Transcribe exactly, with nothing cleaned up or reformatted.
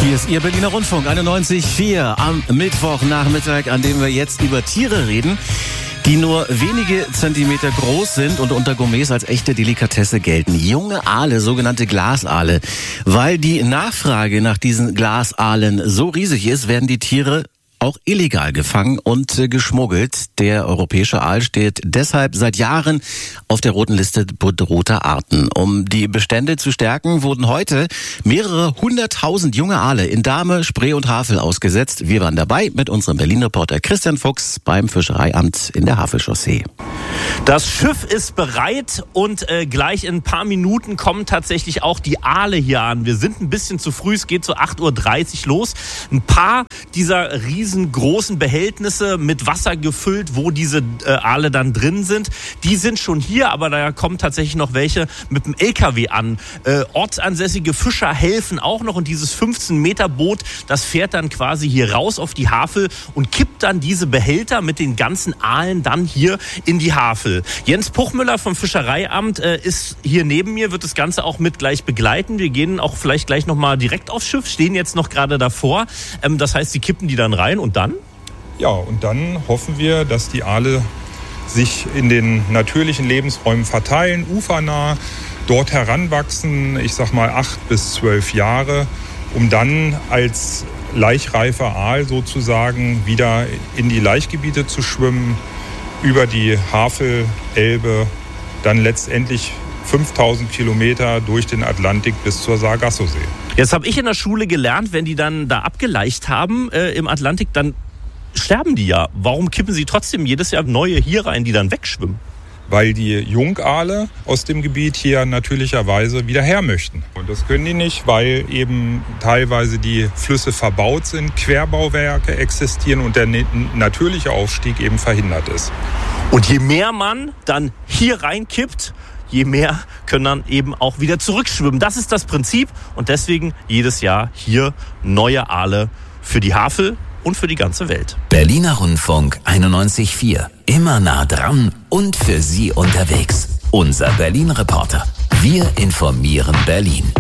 Hier ist Ihr Berliner Rundfunk einundneunzig Komma vier am Mittwochnachmittag, an dem wir jetzt über Tiere reden, die nur wenige Zentimeter groß sind und unter Gourmets als echte Delikatesse gelten. Junge Aale, sogenannte Glasaale. Weil die Nachfrage nach diesen Glasaalen so riesig ist, werden die Tiere auch illegal gefangen und äh, geschmuggelt. Der europäische Aal steht deshalb seit Jahren auf der roten Liste bedrohter Arten. Um die Bestände zu stärken, wurden heute mehrere hunderttausend junge Aale in Dahme, Spree und Havel ausgesetzt. Wir waren dabei mit unserem Berlin-Reporter Christian Fuchs beim Fischereiamt in der Havelchaussee. Das Schiff ist bereit und äh, gleich in ein paar Minuten kommen tatsächlich auch die Aale hier an. Wir sind ein bisschen zu früh, es geht so acht Uhr dreißig los. Ein paar dieser riesengroßen Behältnisse mit Wasser gefüllt, wo diese äh, Aale dann drin sind, die sind schon hier, aber da kommen tatsächlich noch welche mit dem L K W an. Äh, ortsansässige Fischer helfen auch noch und dieses fünfzehn Meter Boot, das fährt dann quasi hier raus auf die Havel und kippt dann diese Behälter mit den ganzen Aalen dann hier in die Havel. Jens Puchmüller vom Fischereiamt äh, ist hier neben mir, wird das Ganze auch mit gleich begleiten. Wir gehen auch vielleicht gleich nochmal direkt aufs Schiff, stehen jetzt noch gerade davor. Ähm, das heißt, sie kippen die dann rein und dann? Ja, und dann hoffen wir, dass die Aale sich in den natürlichen Lebensräumen verteilen, ufernah, dort heranwachsen, ich sag mal acht bis zwölf Jahre, um dann als laichreifer Aal sozusagen wieder in die Laichgebiete zu schwimmen, über die Havel, Elbe, dann letztendlich fünftausend Kilometer durch den Atlantik bis zur Sargassosee. Jetzt habe ich in der Schule gelernt, wenn die dann da abgeleicht haben äh, im Atlantik, dann sterben die ja. Warum kippen sie trotzdem jedes Jahr neue hier rein, die dann wegschwimmen? Weil die Jungaale aus dem Gebiet hier natürlicherweise wieder her möchten. Und das können die nicht, weil eben teilweise die Flüsse verbaut sind, Querbauwerke existieren und der natürliche Aufstieg eben verhindert ist. Und je mehr man dann hier reinkippt, je mehr können dann eben auch wieder zurückschwimmen. Das ist das Prinzip und deswegen jedes Jahr hier neue Aale für die Havel und für die ganze Welt. Berliner Rundfunk einundneunzig Komma vier. Immer nah dran und für Sie unterwegs. Unser Berlin-Reporter. Wir informieren Berlin.